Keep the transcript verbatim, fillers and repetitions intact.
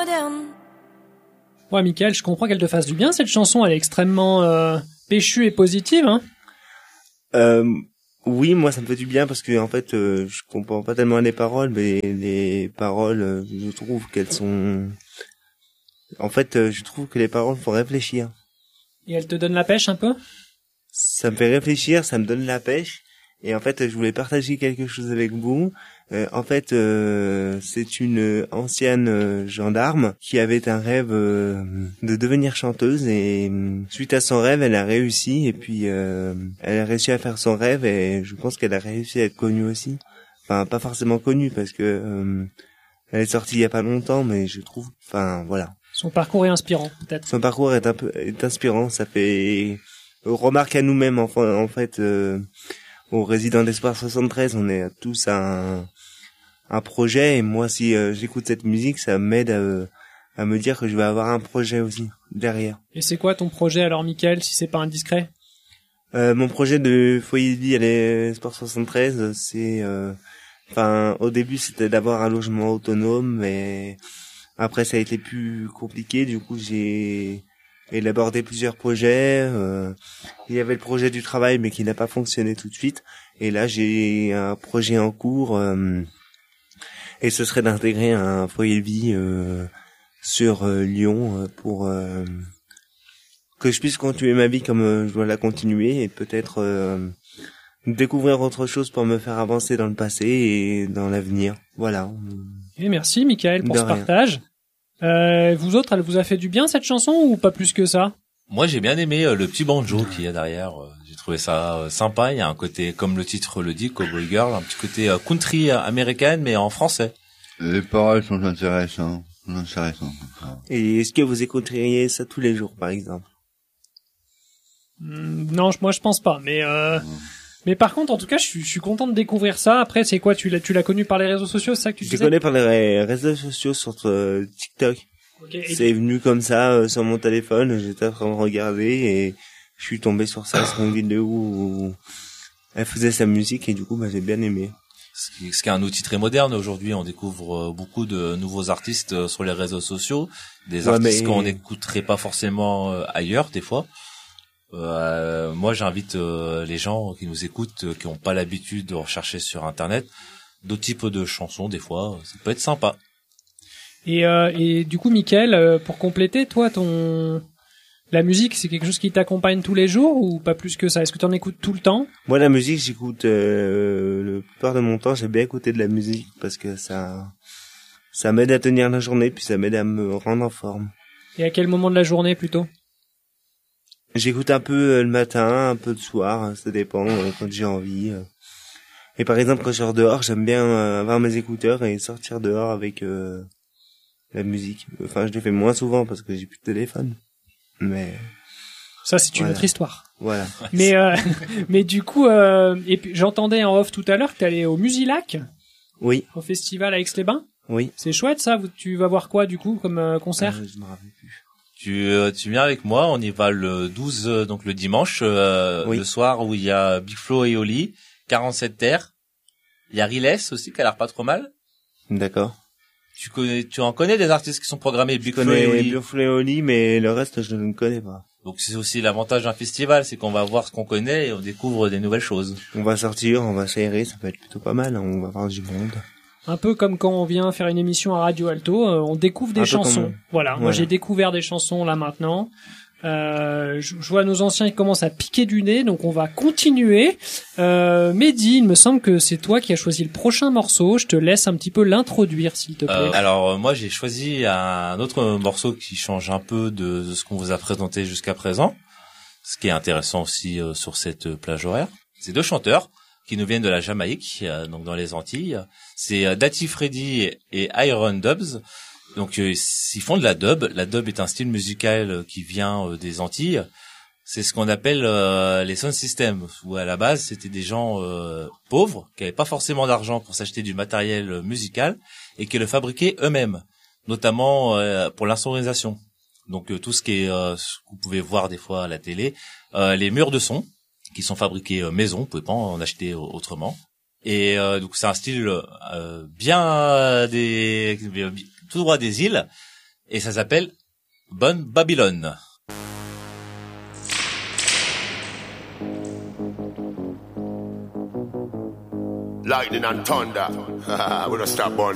moderne. Ouais, Mickaël, je comprends qu'elle te fasse du bien, cette chanson. Elle est extrêmement euh, péchue et positive, hein. Euh, oui, moi, ça me fait du bien parce que, en fait, euh, je comprends pas tellement les paroles, mais les paroles, euh, je trouve qu'elles sont... En fait, euh, je trouve que les paroles font réfléchir. Et elle te donne la pêche un peu? Ça me fait réfléchir, ça me donne la pêche. Et en fait, je voulais partager quelque chose avec vous. Euh, en fait, euh, c'est une ancienne euh, gendarme qui avait un rêve euh, de devenir chanteuse. Et euh, suite à son rêve, elle a réussi. Et puis, euh, elle a réussi à faire son rêve. Et je pense qu'elle a réussi à être connue aussi. Enfin, pas forcément connue parce que euh, elle est sortie il y a pas longtemps, mais je trouve... Enfin, voilà. Son parcours est inspirant, peut-être. Son parcours est un peu est inspirant. Ça fait remarque à nous-mêmes. Enfin, en fait, euh, au Résident d'Espoir soixante-treize, on est tous un un projet. Et moi, si euh, j'écoute cette musique, ça m'aide à, à me dire que je vais avoir un projet aussi derrière. Et c'est quoi ton projet alors, Mickaël, si c'est pas indiscret? euh, Mon projet de foyer de vie à l'Espoir soixante-treize, c'est, euh, enfin, au début, c'était d'avoir un logement autonome, mais après, ça a été plus compliqué. Du coup, j'ai élaboré plusieurs projets. Euh, il y avait le projet du travail, mais qui n'a pas fonctionné tout de suite. Et là, j'ai un projet en cours, euh, et ce serait d'intégrer un foyer de vie euh, sur euh, Lyon euh, pour euh, que je puisse continuer ma vie comme euh, je dois la continuer, et peut-être euh, découvrir autre chose pour me faire avancer dans le passé et dans l'avenir. Voilà. Et merci, Mickaël, pour De ce rien. partage. Euh, vous autres, elle vous a fait du bien, cette chanson, ou pas plus que ça? Moi, j'ai bien aimé euh, le petit banjo qu'il y a derrière. Euh, j'ai trouvé ça euh, sympa. Il y a un côté, comme le titre le dit, Cowboy Girl, un petit côté euh, country euh, américaine, mais en français. Les paroles sont intéressantes. Intéressantes. Et est-ce que vous écouteriez ça tous les jours, par exemple? Hmm, non, je- moi je pense pas. Mais euh, mais par contre, en tout cas, je suis, je suis content de découvrir ça. Après, c'est quoi? Tu l'as, tu l'as connu par les réseaux sociaux, c'est ça que tu Je disais? connais par les ré- réseaux sociaux, sur euh, TikTok. Ok, et C'est venu comme ça euh, sur mon téléphone. J'étais en train de regarder et je suis tombé sur ça, sur une vidéo où elle faisait sa musique et du coup, bah, j'ai bien aimé. Ce qui, ce qui est un outil très moderne aujourd'hui. On découvre euh, beaucoup de nouveaux artistes euh, sur les réseaux sociaux, des Ouais, artistes mais- qu'on n'écouterait pas forcément euh, ailleurs des fois. Euh, moi, j'invite euh, les gens qui nous écoutent, euh, qui n'ont pas l'habitude de rechercher sur Internet, d'autres types de chansons. Des fois, ça peut être sympa. Et, euh, et du coup, Mickaël, euh, pour compléter, toi, ton la musique, c'est quelque chose qui t'accompagne tous les jours ou pas plus que ça? Est-ce que tu en écoutes tout le temps? Moi, la musique, j'écoute euh, le plupart de mon temps. J'aime bien écouter de la musique parce que ça, ça m'aide à tenir la journée, puis ça m'aide à me rendre en forme. Et à quel moment de la journée plutôt? J'écoute un peu euh, le matin, un peu le soir, hein, ça dépend euh, quand j'ai envie. euh. Et par exemple, quand je sors dehors, j'aime bien euh, avoir mes écouteurs et sortir dehors avec euh, la musique. Enfin, je le fais moins souvent parce que j'ai plus de téléphone. Mais Ça, c'est une Voilà. autre histoire. voilà. Mais euh, mais du coup, euh, et puis j'entendais en off tout à l'heure que t'es allé au Musilac, Oui, au festival à Aix-les-Bains. oui. C'est chouette ça. Vous- Tu vas voir quoi du coup comme euh, concert? Euh, je me rappelle plus. Tu, euh, tu viens avec moi, on y va le douze, euh, donc le dimanche, euh, Oui. le soir où il y a Big Flo et Oli, quarante-sept terres. Il y a Riles aussi qui a l'air pas trop mal. D'accord. Tu connais, tu en connais des artistes qui sont programmés, Big Je Flo et connais Oli. Buffalo et Oli, mais le reste, je ne connais pas. Donc c'est aussi l'avantage d'un festival, c'est qu'on va voir ce qu'on connaît et on découvre des nouvelles choses. On va sortir, on va s'aérer, ça peut être plutôt pas mal. hein, On va voir du monde. Un peu comme quand on vient faire une émission à Radio Alto, euh, on découvre des Un peu chansons. comme- Voilà, moi Voilà. j'ai découvert des chansons là maintenant. Euh, je, je vois nos anciens qui commencent à piquer du nez, donc on va continuer. Euh, Mehdi, il me semble que c'est toi qui as choisi le prochain morceau. Je te laisse un petit peu l'introduire, s'il te plaît. Euh, alors euh, moi j'ai choisi un autre morceau qui change un peu de, de ce qu'on vous a présenté jusqu'à présent, ce qui est intéressant aussi euh, sur cette plage horaire. C'est deux chanteurs qui nous viennent de la Jamaïque, euh, donc dans les Antilles. C'est euh, Datty Freddy et Iron Dubs. Donc euh, ils font de la dub. La dub est un style musical euh, qui vient euh, des Antilles. C'est ce qu'on appelle euh, les sound systems, où à la base c'était des gens euh, pauvres qui avaient pas forcément d'argent pour s'acheter du matériel euh, musical et qui le fabriquaient eux-mêmes, notamment euh, pour l'insonorisation. Donc euh, tout ce qui est, euh, ce que vous pouvez voir des fois à la télé, euh, les murs de son qui sont fabriqués euh, maison, vous pouvez pas en acheter euh, autrement. Et euh, donc c'est un style euh, bien euh, des tout droit des îles, Et ça s'appelle Bonne Babylone. Lightning and thunder. We don't stop burn